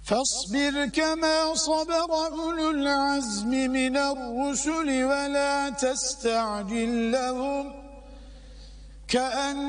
فاصبر كما صبر أولو العزم من الرسل ولا تستعجل لهم